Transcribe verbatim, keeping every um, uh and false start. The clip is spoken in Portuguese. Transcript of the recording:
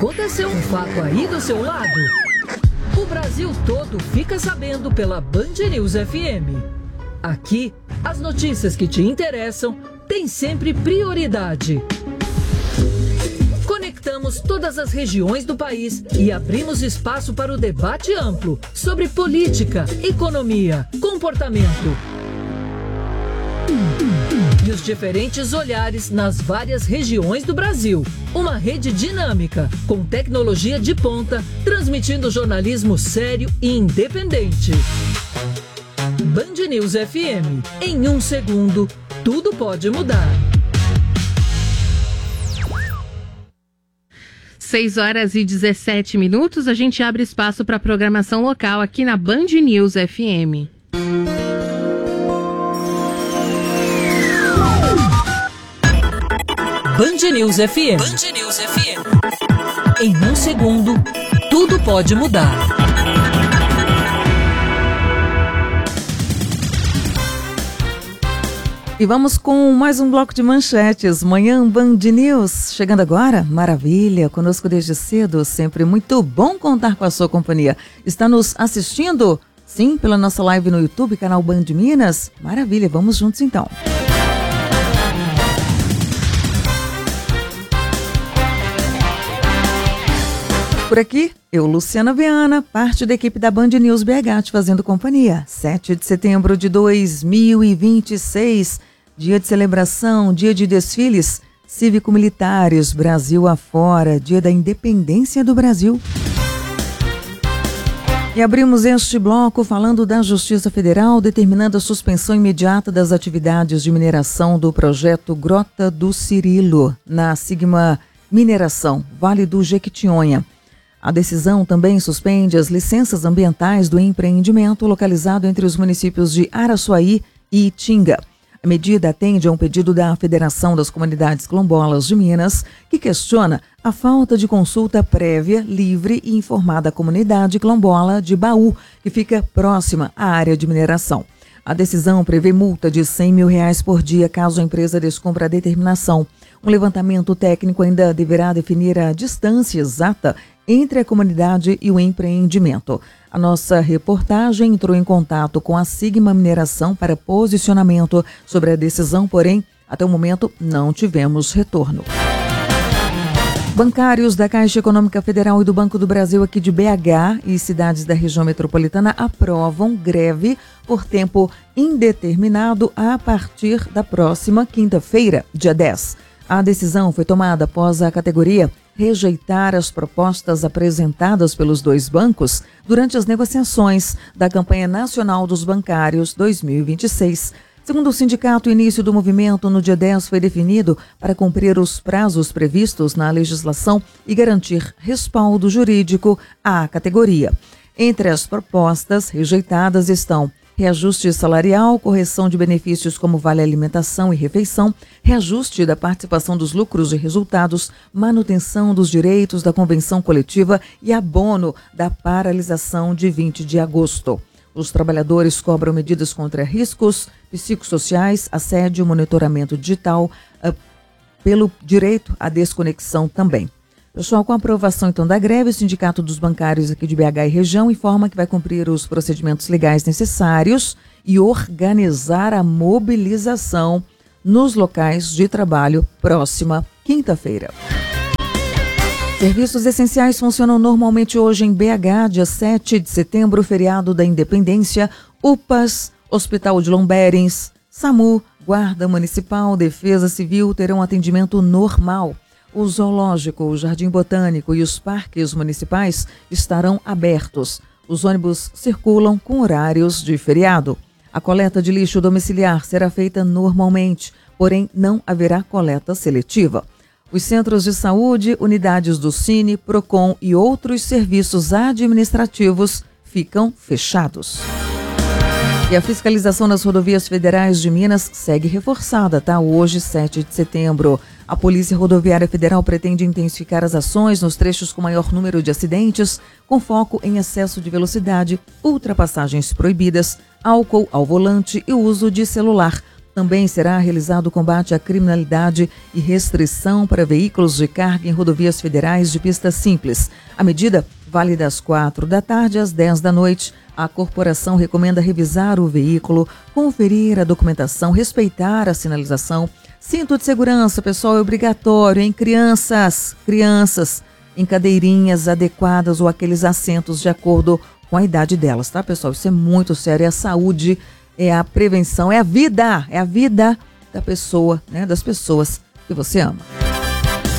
Aconteceu um fato aí do seu lado? O Brasil todo fica sabendo pela Band News F M. Aqui, as notícias que te interessam têm sempre prioridade. Conectamos todas as regiões do país e abrimos espaço para o debate amplo sobre política, economia, comportamento e os diferentes olhares nas várias regiões do Brasil. Uma rede dinâmica, com tecnologia de ponta, transmitindo jornalismo sério e independente. Band News F M. Em um segundo, tudo pode mudar. seis horas e dezessete minutos, a gente abre espaço para programação local aqui na Band News F M. Band News F M. Band News F M. Em um segundo, tudo pode mudar. E vamos com mais um bloco de manchetes. Manhã Band News. Chegando agora, maravilha, conosco desde cedo, sempre muito bom contar com a sua companhia. Está nos assistindo? Sim, pela nossa live no YouTube, canal Band Minas? Maravilha, vamos juntos então. Por aqui, eu, Luciana Viana, parte da equipe da Band News B H, te fazendo companhia. sete de setembro de dois mil e vinte e seis, dia de celebração, dia de desfiles cívico-militares, Brasil afora, dia da independência do Brasil. E abrimos este bloco falando da Justiça Federal, determinando a suspensão imediata das atividades de mineração do projeto Grota do Cirilo, na Sigma Mineração, Vale do Jequitinhonha. A decisão também suspende as licenças ambientais do empreendimento localizado entre os municípios de Araçuaí e Itinga. A medida atende a um pedido da Federação das Comunidades Quilombolas de Minas, que questiona a falta de consulta prévia, livre e informada à comunidade quilombola de Baú, que fica próxima à área de mineração. A decisão prevê multa de cem mil reais por dia caso a empresa descumpra a determinação. Um levantamento técnico ainda deverá definir a distância exata entre a comunidade e o empreendimento. A nossa reportagem entrou em contato com a Sigma Mineração para posicionamento sobre a decisão, porém, até o momento não tivemos retorno. Bancários da Caixa Econômica Federal e do Banco do Brasil aqui de B H e cidades da região metropolitana aprovam greve por tempo indeterminado a partir da próxima quinta-feira, dia dez. A decisão foi tomada após a categoria rejeitar as propostas apresentadas pelos dois bancos durante as negociações da Campanha Nacional dos Bancários dois mil e vinte e seis. Segundo o sindicato, o início do movimento no dia dez foi definido para cumprir os prazos previstos na legislação e garantir respaldo jurídico à categoria. Entre as propostas rejeitadas estão reajuste salarial, correção de benefícios como vale alimentação e refeição, reajuste da participação dos lucros e resultados, manutenção dos direitos da convenção coletiva e abono da paralisação de vinte de agosto. Os trabalhadores cobram medidas contra riscos psicossociais, assédio, monitoramento digital, uh, pelo direito à desconexão também. Pessoal, com a aprovação então da greve, o Sindicato dos Bancários aqui de B H e região informa que vai cumprir os procedimentos legais necessários e organizar a mobilização nos locais de trabalho próxima quinta-feira. Serviços essenciais funcionam normalmente hoje em B H, dia sete de setembro, feriado da Independência. U P A S, Hospital de Lomberens, SAMU, Guarda Municipal, Defesa Civil terão atendimento normal. O Zoológico, o Jardim Botânico e os parques municipais estarão abertos. Os ônibus circulam com horários de feriado. A coleta de lixo domiciliar será feita normalmente, porém não haverá coleta seletiva. Os centros de saúde, unidades do Cine, Procon e outros serviços administrativos ficam fechados. E a fiscalização nas rodovias federais de Minas segue reforçada, tá? Hoje, sete de setembro. A Polícia Rodoviária Federal pretende intensificar as ações nos trechos com maior número de acidentes, com foco em excesso de velocidade, ultrapassagens proibidas, álcool ao volante e uso de celular. Também será realizado o combate à criminalidade e restrição para veículos de carga em rodovias federais de pista simples. A medida vale das quatro da tarde às dez da noite. A corporação recomenda revisar o veículo, conferir a documentação, respeitar a sinalização. Cinto de segurança, pessoal, é obrigatório, hein? Crianças, crianças em cadeirinhas adequadas ou aqueles assentos de acordo com a idade delas, tá, pessoal? Isso é muito sério, é a saúde, é a prevenção, é a vida, é a vida da pessoa, né, das pessoas que você ama.